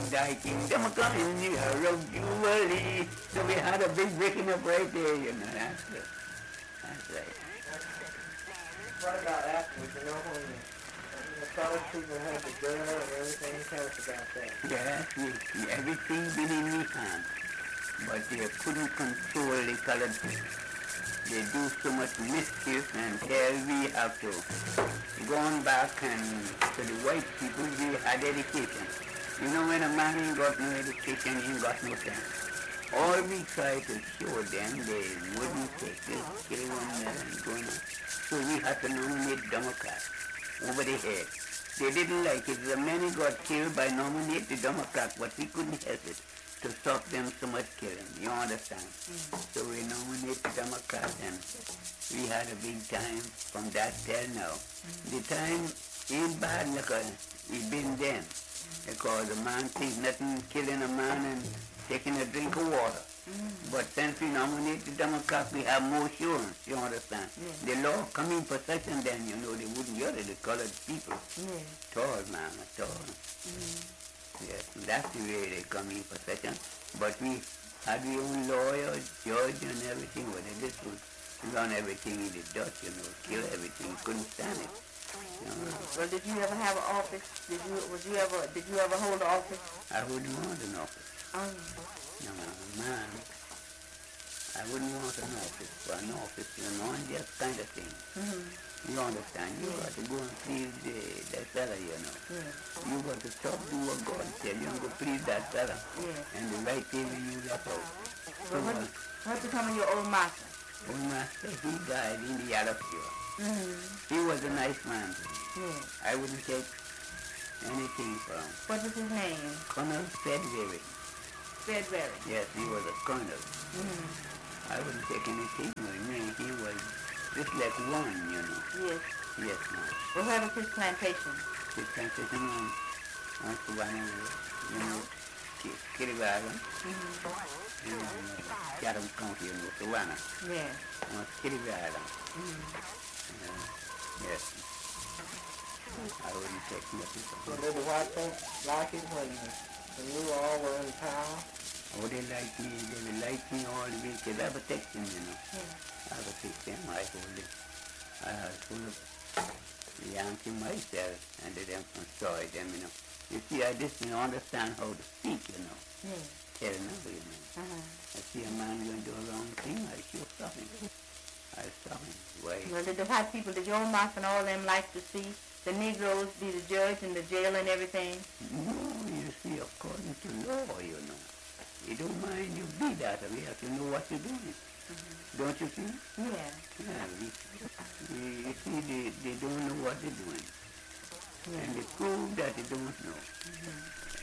thy kingdom come in the hour of Jubilee. So we had a big breaking up right there, you know. That's it. That's right. What about afterwards? You know, when the fellowship had the girl and everything, tell us about that. Yes, everything been in the hand. But they couldn't control the colored people. They do so much mischief, and here we have to go on back and to the white people we had education. You know, when a man ain't got no education, he ain't got no sense. All we try to show them, they wouldn't take it, kill one another and go on. So we had to nominate Democrats over the head. They didn't like it. The many got killed by nominating the Democrat, but we couldn't help it to stop them so much killing. You understand? So we nominated the Democrat, and we had a big time from that till now. The time ain't bad like it been then, because a man thinks nothing killing a man and taking a drink of water. But since we nominate the Democrat, we have more assurance, you understand? The law come in possession then, you know, they wouldn't hear it, the colored people. Tall, man, tall. Yes, that's the way they come in possession. But we had our own lawyer, judge, and everything. But this would run everything in the dust, you know, kill everything. Couldn't stand it. You know. Well, did you ever have an office? Did you ever hold an office? I wouldn't want an office. Oh. No, man. I wouldn't want an office. For an office, you know, and just kind of thing. You understand? You got to go and please that fella, you know. You got to stop do what God tell you and go please that fella. And the right thing you left out. Well, what become of your old master? Old master, he died in the Yellowstone. He was a nice man. I wouldn't take anything from him. What was his name? Colonel Fedberry. Fedberry? Yes, he was a colonel. I wouldn't take anything from him. He was just like one, you know. Yes. Yes, ma'am. Well, where was his plantation? His plantation on Savannah, you know, Kitty Island. Chatham County, you know, Savannah. On Kitty Island. Yes. I wouldn't take nothing from So did the white folks like it when you all were in power? Oh, they like me. They will like me all the way. Because I protect them, you know. I protect them. I hold it. I hold up the Yankee myself and let them destroy them, you know. You see, I just don't understand how to speak, you know. Tell nobody, you know. I see a man going to do a wrong thing, I sure stop him. I stop him. Why? Well, did the white people, did your own master and all them like to see the Negroes be the judge and the jail and everything? No, you see, according to law, you know. You don't mind you be that way if you know what you're doing. Don't you see? Yeah. Yeah, you see, they don't know what they're doing. And they prove that they don't know.